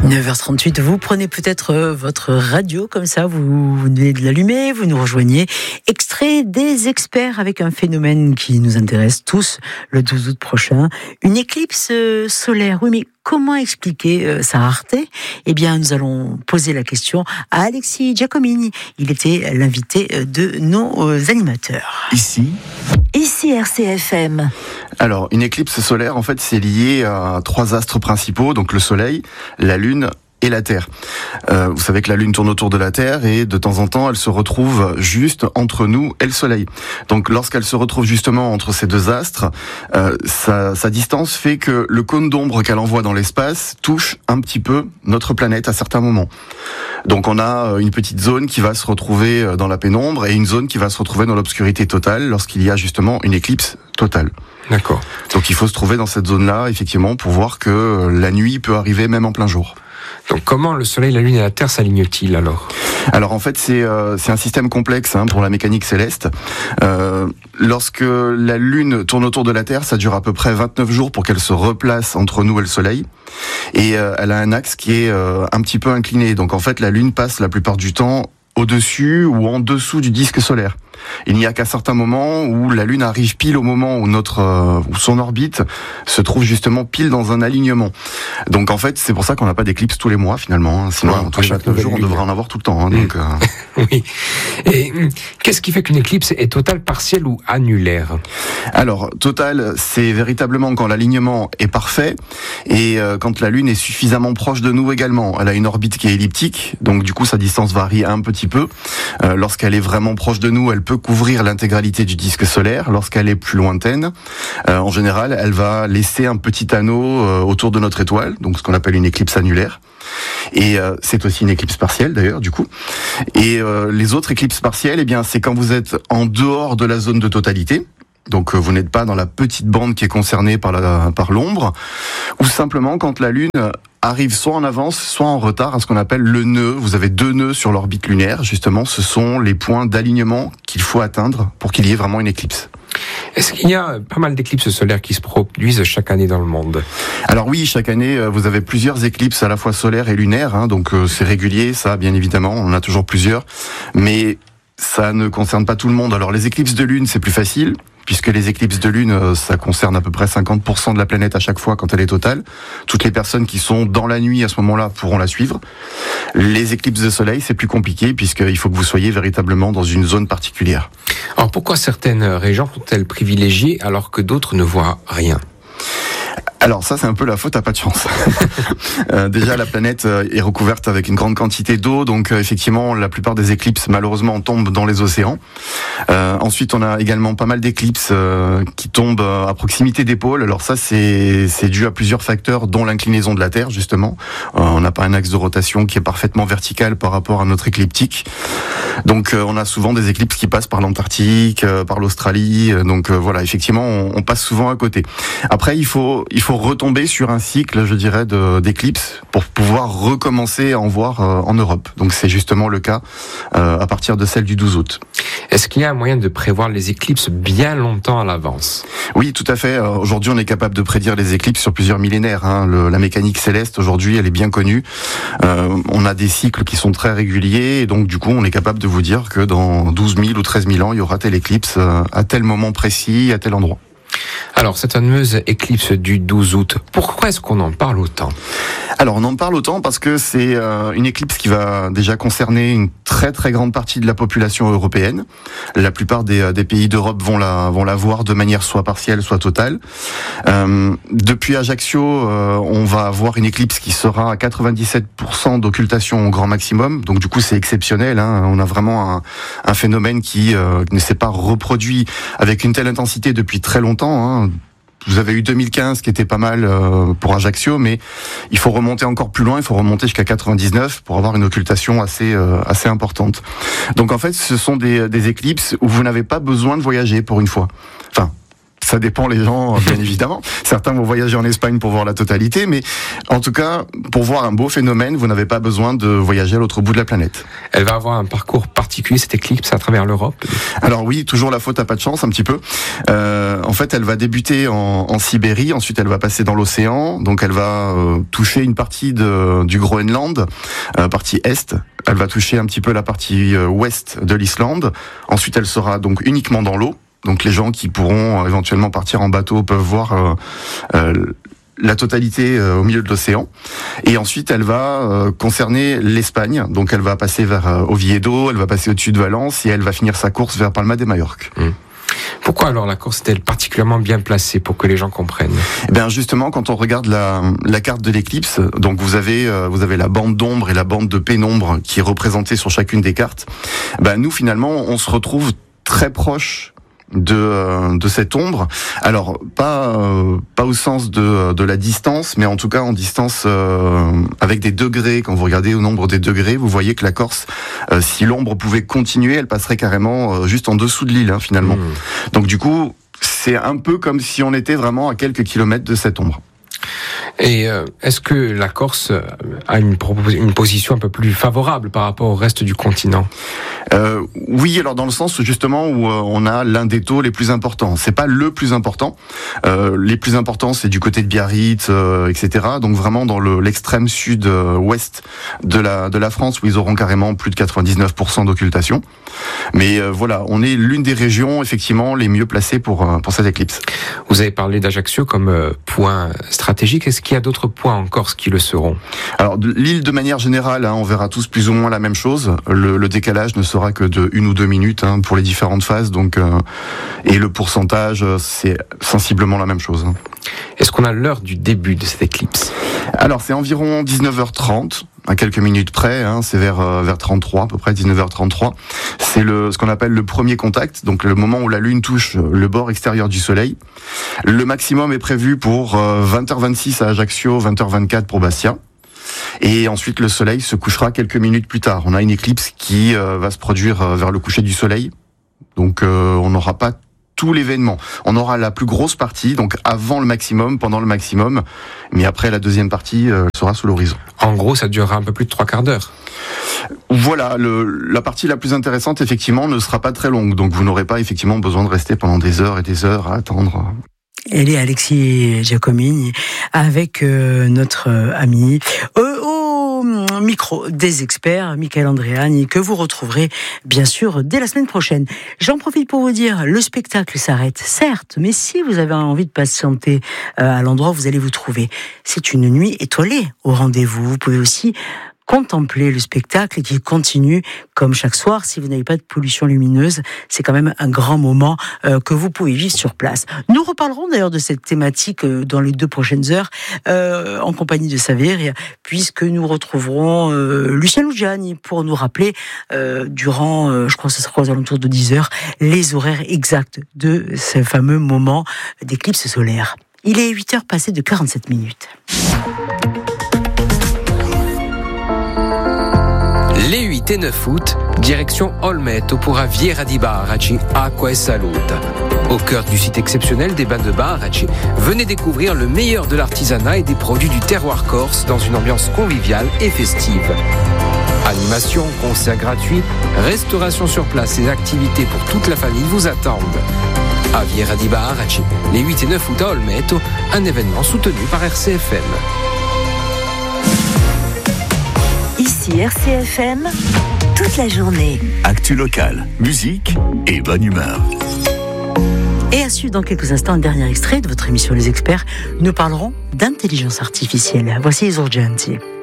9h38, vous prenez peut-être votre radio comme ça, vous venez de l'allumer, vous nous rejoignez. Extrait des experts avec un phénomène qui nous intéresse tous le 12 août prochain. Une éclipse solaire. Oui, mais comment expliquer sa rareté ? Eh bien, nous allons poser la question à Alexis Giacomini. Il était l'invité de nos animateurs. Ici RCFM. Alors, une éclipse solaire, en fait, c'est lié à 3 astres principaux, donc le Soleil, la Lune et la Terre. Vous savez que la Lune tourne autour de la Terre et de temps en temps, elle se retrouve juste entre nous et le Soleil. Donc, lorsqu'elle se retrouve justement entre ces 2 astres, sa distance fait que le cône d'ombre qu'elle envoie dans l'espace touche un petit peu notre planète à certains moments. Donc, on a une petite zone qui va se retrouver dans la pénombre et une zone qui va se retrouver dans l'obscurité totale lorsqu'il y a justement une éclipse totale. D'accord. Donc, il faut se trouver dans cette zone-là, effectivement, pour voir que la nuit peut arriver même en plein jour. Donc comment le Soleil, la Lune et la Terre s'alignent-ils alors ? Alors en fait c'est un système complexe pour la mécanique céleste. Lorsque la Lune tourne autour de la Terre, ça dure à peu près 29 jours pour qu'elle se replace entre nous et le Soleil. Et elle a un axe qui est un petit peu incliné. Donc en fait la Lune passe la plupart du temps au-dessus ou en dessous du disque solaire. Il n'y a qu'à certains moments où la Lune arrive pile au moment où où son orbite se trouve justement pile dans un alignement. Donc en fait, c'est pour ça qu'on n'a pas d'éclipse tous les mois finalement. Sinon, tous les 29 jours, on devrait en avoir tout le temps. Donc, Oui. Et qu'est-ce qui fait qu'une éclipse est totale, partielle ou annulaire ? Alors, totale, c'est véritablement quand l'alignement est parfait et quand la Lune est suffisamment proche de nous également. Elle a une orbite qui est elliptique, donc du coup sa distance varie un petit peu. Lorsqu'elle est vraiment proche de nous, elle peut couvrir l'intégralité du disque solaire. Lorsqu'elle est plus lointaine, en général, elle va laisser un petit anneau autour de notre étoile, donc ce qu'on appelle une éclipse annulaire. Et c'est aussi une éclipse partielle d'ailleurs du coup. Et les autres éclipses partielles, eh bien c'est quand vous êtes en dehors de la zone de totalité. Donc vous n'êtes pas dans la petite bande qui est concernée par l'ombre, ou simplement quand la Lune arrive soit en avance, soit en retard à ce qu'on appelle le nœud. Vous avez 2 nœuds sur l'orbite lunaire, justement, ce sont les points d'alignement qu'il faut atteindre pour qu'il y ait vraiment une éclipse. Est-ce qu'il y a pas mal d'éclipses solaires qui se produisent chaque année dans le monde ? Alors oui, chaque année, vous avez plusieurs éclipses à la fois solaires et lunaires, donc c'est régulier, ça, bien évidemment, on en a toujours plusieurs, mais ça ne concerne pas tout le monde. Alors les éclipses de lune, c'est plus facile, puisque les éclipses de lune, ça concerne à peu près 50% de la planète à chaque fois quand elle est totale. Toutes les personnes qui sont dans la nuit à ce moment-là pourront la suivre. Les éclipses de soleil, c'est plus compliqué, puisqu'il faut que vous soyez véritablement dans une zone particulière. Alors pourquoi certaines régions sont-elles privilégiées alors que d'autres ne voient rien ? Alors ça, c'est un peu la faute à pas de chance. Déjà, la planète est recouverte avec une grande quantité d'eau, donc effectivement, la plupart des éclipses, malheureusement, tombent dans les océans. Ensuite, on a également pas mal d'éclipses qui tombent à proximité des pôles. Alors ça, c'est dû à plusieurs facteurs, dont l'inclinaison de la Terre, justement. On n'a pas un axe de rotation qui est parfaitement vertical par rapport à notre écliptique. Donc on a souvent des éclipses qui passent par l'Antarctique, par l'Australie. Donc voilà, effectivement, on passe souvent à côté. Après, il faut retomber sur un cycle, je dirais, d'éclipses pour pouvoir recommencer à en voir en Europe. Donc c'est justement le cas à partir de celle du 12 août. Est-ce qu'il y a un moyen de prévoir les éclipses bien longtemps à l'avance ? Oui, tout à fait. Aujourd'hui, on est capable de prédire les éclipses sur plusieurs millénaires. La mécanique céleste, aujourd'hui, elle est bien connue. On a des cycles qui sont très réguliers et donc du coup, on est capable de vous dire que dans 12 000 ou 13 000 ans, il y aura telle éclipse à tel moment précis, à tel endroit. Alors, cette fameuse éclipse du 12 août, pourquoi est-ce qu'on en parle autant ? Alors, on en parle autant parce que c'est une éclipse qui va déjà concerner une très très grande partie de la population européenne. La plupart des pays d'Europe vont la voir de manière soit partielle, soit totale. Depuis Ajaccio, on va avoir une éclipse qui sera à 97% d'occultation au grand maximum. Donc, du coup, c'est exceptionnel. On a vraiment un phénomène qui ne s'est pas reproduit avec une telle intensité depuis très longtemps. Vous avez eu 2015 qui était pas mal pour Ajaccio, mais il faut remonter encore plus loin, il faut remonter jusqu'à 99 pour avoir une occultation assez importante. Donc en fait, ce sont des éclipses où vous n'avez pas besoin de voyager pour une fois. Enfin, ça dépend les gens, bien évidemment. Certains vont voyager en Espagne pour voir la totalité, mais en tout cas, pour voir un beau phénomène, vous n'avez pas besoin de voyager à l'autre bout de la planète. Elle va avoir un parcours particulier, cette éclipse, à travers l'Europe? Alors oui, toujours la faute à pas de chance, un petit peu. En fait, elle va débuter en Sibérie, ensuite elle va passer dans l'océan, donc elle va toucher une partie du Groenland, partie est. Elle va toucher un petit peu la partie ouest de l'Islande. Ensuite, elle sera donc uniquement dans l'eau. Donc les gens qui pourront éventuellement partir en bateau peuvent voir la totalité au milieu de l'océan. Et ensuite, elle va concerner l'Espagne. Donc elle va passer vers Oviedo, elle va passer au-dessus de Valence et elle va finir sa course vers Palma de Majorque. Pourquoi alors la Corse est-elle particulièrement bien placée pour que les gens comprennent? Eh bien justement, quand on regarde la carte de l'éclipse, donc vous avez la bande d'ombre et la bande de pénombre qui est représentée sur chacune des cartes. Ben nous finalement, on se retrouve très proche de cette ombre. Alors pas au sens de la distance, mais en tout cas en distance avec des degrés. Quand vous regardez au nombre des degrés, vous voyez que la Corse, si l'ombre pouvait continuer, elle passerait carrément juste en dessous de l'île finalement. Donc du coup, c'est un peu comme si on était vraiment à quelques kilomètres de cette ombre. Et est-ce que la Corse a une position un peu plus favorable par rapport au reste du continent? Oui, alors dans le sens justement où on a l'un des taux les plus importants. C'est pas le plus important. Les plus importants, c'est du côté de Biarritz, etc. Donc vraiment dans l'extrême sud-ouest de la France, où ils auront carrément plus de 99% d'occultation. Mais voilà, on est l'une des régions effectivement les mieux placées pour cette éclipse. Vous avez parlé d'Ajaccio comme point stratégique. Est-ce qu'il y a d'autres points en Corse qui le seront? Alors l'île de manière générale, on verra tous plus ou moins la même chose. Le décalage ne sera que de 1 ou 2 minutes pour les différentes phases. Donc et le pourcentage, c'est sensiblement la même chose. Est-ce qu'on a l'heure du début de cette éclipse? Alors c'est environ 19h30. À quelques minutes près, c'est vers 33 à peu près, 19h33. C'est ce qu'on appelle le premier contact, donc le moment où la Lune touche le bord extérieur du Soleil. Le maximum est prévu pour 20h26 à Ajaccio, 20h24 pour Bastia. Et ensuite le Soleil se couchera quelques minutes plus tard. On a une éclipse qui va se produire vers le coucher du Soleil, donc on n'aura pas tout l'événement. On aura la plus grosse partie, donc avant le maximum, pendant le maximum, mais après la deuxième partie sera sous l'horizon. En gros, ça durera un peu plus de 3/4 d'heure. Voilà, la partie la plus intéressante, effectivement, ne sera pas très longue, donc vous n'aurez pas effectivement besoin de rester pendant des heures et des heures à attendre. Elle est Alexis Giacomini avec notre ami au micro des experts, Michael Andréani, que vous retrouverez bien sûr dès la semaine prochaine. J'en profite pour vous dire, le spectacle s'arrête, certes, mais si vous avez envie de patienter à l'endroit où vous allez vous trouver, c'est une nuit étoilée au rendez-vous. Vous pouvez aussi contempler le spectacle qui continue comme chaque soir. Si vous n'avez pas de pollution lumineuse, c'est quand même un grand moment que vous pouvez vivre sur place. Nous reparlerons d'ailleurs de cette thématique dans les 2 prochaines heures en compagnie de Saveria, puisque nous retrouverons Lucien Lugiani pour nous rappeler durant, je crois que ce sera aux alentours de 10 heures, les horaires exacts de ce fameux moment d'éclipse solaire. Il est 8 heures passées de 47 minutes. Les 8 et 9 août, direction Olmeto pour Aviera di Baraci, Acqua e Salute. Au cœur du site exceptionnel des bains de Baraci, venez découvrir le meilleur de l'artisanat et des produits du terroir corse dans une ambiance conviviale et festive. Animation, concerts gratuits, restauration sur place et activités pour toute la famille vous attendent. Aviera di Baraci, les 8 et 9 août à Olmeto, un événement soutenu par RCFM. Ici RCFM, toute la journée. Actu locale, musique et bonne humeur. Et à suivre dans quelques instants un dernier extrait de votre émission Les Experts. Nous parlerons d'intelligence artificielle. Voici les Urgenti.